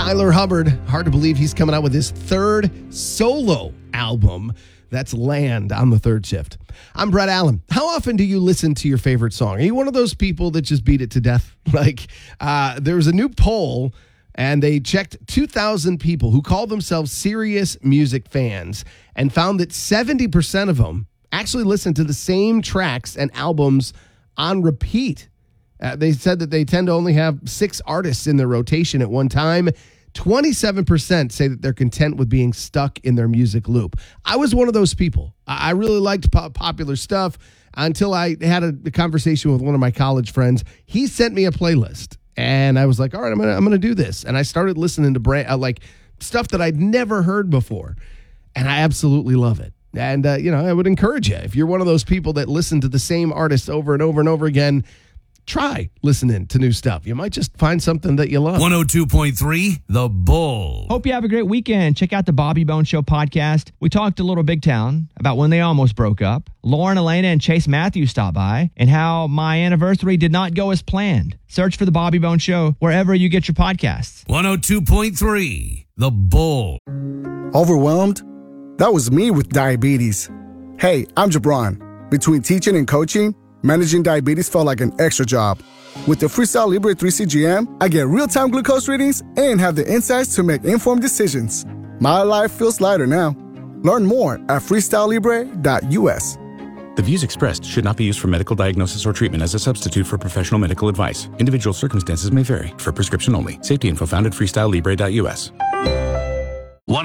Tyler Hubbard. Hard to believe he's coming out with his third solo album. That's Land on the Third Shift. I'm Brett Allen. How often do you listen to your favorite song? Are you one of those people that just beat it to death? There was a new poll, and they checked 2,000 people who call themselves serious music fans and found that 70% of them actually listen to the same tracks and albums on repeat. They said that they tend to only have 6 artists in their rotation at one time. 27% say that they're content with being stuck in their music loop. I was one of those people. I really liked popular stuff until I had a conversation with one of my college friends. He sent me a playlist, and I was like, all right, I'm gonna do this. And I started listening to stuff that I'd never heard before, and I absolutely love it. And, I would encourage you, if you're one of those people that listen to the same artists over and over and over again, try listening to new stuff. You might just find something that you love. 102.3 The Bull. Hope you have a great weekend. Check out the Bobby Bone Show podcast. We talked a little Big Town about when they almost broke up. Lauren, Elena, and Chase Matthews stopped by, and how my anniversary did not go as planned. Search for the Bobby Bone Show wherever you get your podcasts. 102.3 The Bull. Overwhelmed? That was me with diabetes. Hey, I'm Jabron. Between teaching and coaching, managing diabetes felt like an extra job. With the Freestyle Libre 3 CGM, I get real-time glucose readings and have the insights to make informed decisions. My life feels lighter now. Learn more at freestylelibre.us. The views expressed should not be used for medical diagnosis or treatment as a substitute for professional medical advice. Individual circumstances may vary. For prescription only. Safety info found at freestylelibre.us.